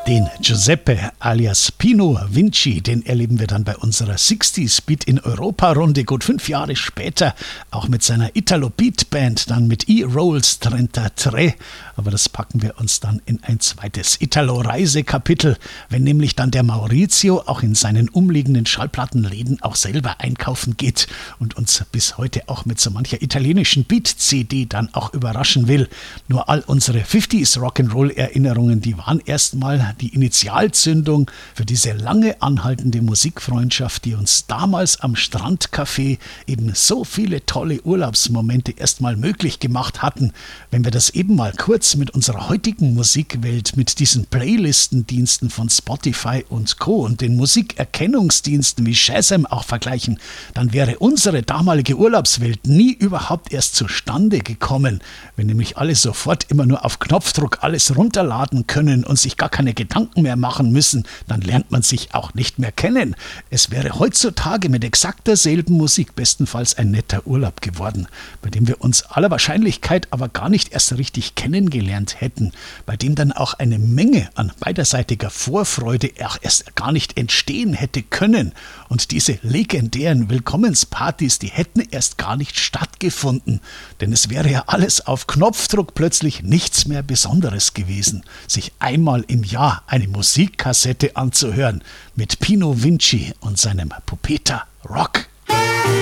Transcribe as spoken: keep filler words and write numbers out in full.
Den Giuseppe alias Pino Vinci, den erleben wir dann bei unserer sechziger Beat in Europa-Runde gut fünf Jahre später, auch mit seiner Italo-Beat-Band, dann mit E-Rolls trentatré. Aber das packen wir uns dann in ein zweites Italo-Reisekapitel, wenn nämlich dann der Maurizio auch in seinen umliegenden Schallplattenläden auch selber einkaufen geht und uns bis heute auch mit so mancher italienischen Beat-C D dann auch überraschen will. Nur all unsere fünfziger Rock'n'Roll-Erinnerungen, die waren erstmal die Initialzündung für diese lange anhaltende Musikfreundschaft, die uns damals am Strandcafé eben so viele tolle Urlaubsmomente erstmal möglich gemacht hatten. Wenn wir das eben mal kurz mit unserer heutigen Musikwelt, mit diesen Playlistendiensten von Spotify und Co. und den Musikerkennungsdiensten wie Shazam auch vergleichen, dann wäre unsere damalige Urlaubswelt nie überhaupt erst zustande gekommen, wenn nämlich alle sofort immer nur auf Knopfdruck alles runterladen können und sich gar keine Gedanken mehr machen müssen, dann lernt man sich auch nicht mehr kennen. Es wäre heutzutage mit exakt derselben Musik bestenfalls ein netter Urlaub geworden, bei dem wir uns aller Wahrscheinlichkeit aber gar nicht erst richtig kennengelernt hätten, bei dem dann auch eine Menge an beiderseitiger Vorfreude auch erst gar nicht entstehen hätte können. Und diese legendären Willkommenspartys, die hätten erst gar nicht stattgefunden, denn es wäre ja alles auf Knopfdruck plötzlich nichts mehr Besonderes gewesen, sich einmal im Jahr eine Musikkassette anzuhören mit Pino Vinci und seinem Pupeta Rock.